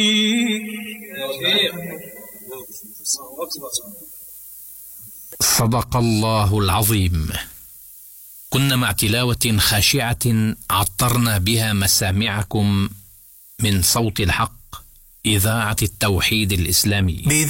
صدق الله العظيم. كنا مع تلاوة خاشعة عطرنا بها مسامعكم من صوت الحق، إذاعة التوحيد الإسلامي.